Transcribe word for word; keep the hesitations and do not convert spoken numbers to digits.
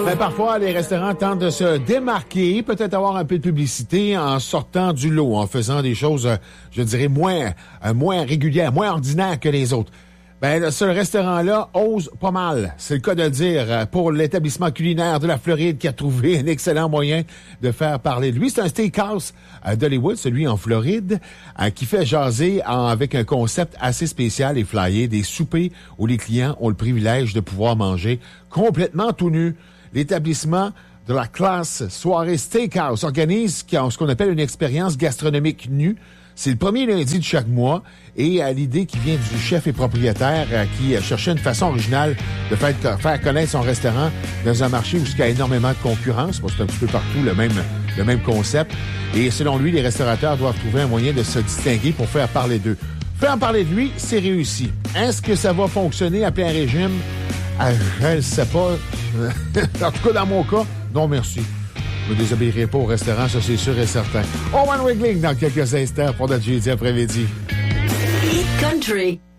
Ben, parfois, les restaurants tentent de se démarquer, peut-être avoir un peu de publicité en sortant du lot, en faisant des choses, je dirais, moins, moins régulières, moins ordinaires que les autres. Ben, ce restaurant-là ose pas mal. C'est le cas de le dire pour l'établissement culinaire de la Floride qui a trouvé un excellent moyen de faire parler de lui. C'est un steakhouse d'Hollywood, celui en Floride, qui fait jaser avec un concept assez spécial et flyé, des soupers où les clients ont le privilège de pouvoir manger complètement tout nu. L'établissement de la classe Soirée Steakhouse organise ce qu'on appelle une expérience gastronomique nue. C'est le premier lundi de chaque mois et à l'idée qui vient du chef et propriétaire euh, qui euh, cherchait une façon originale de faire, faire connaître son restaurant dans un marché où il y a énormément de concurrence. Bon, c'est un petit peu partout le même, le même concept. Et selon lui, les restaurateurs doivent trouver un moyen de se distinguer pour faire parler d'eux. Faire parler de lui, c'est réussi. Est-ce que ça va fonctionner à plein régime? Ah, je ne sais pas. En tout cas, dans mon cas, non merci. Je ne me désobéirai pas au restaurant, ça c'est sûr et certain. Owen Wiggling dans quelques instants pour notre jeudi après-midi. Country.